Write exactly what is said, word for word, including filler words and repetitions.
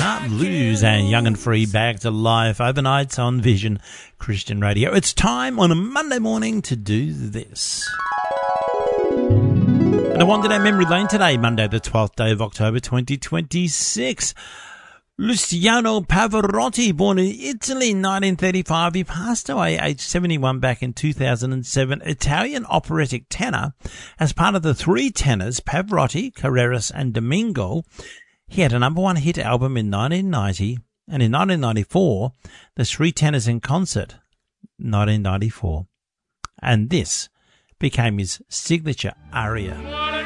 Can't Lose and Young and Free back to life overnight on Vision Christian Radio. It's time on a Monday morning to do this. And I wandered down memory lane today, Monday the twelfth day of October twenty twenty-six. Luciano Pavarotti, born in Italy in nineteen thirty-five. He passed away aged seventy-one back in two thousand seven. Italian operatic tenor. As part of the three tenors, Pavarotti, Carreras and Domingo, he had a number one hit album in nineteen ninety, and in nineteen ninety-four, the Three Tenors in Concert, nineteen ninety-four. And this became his signature aria.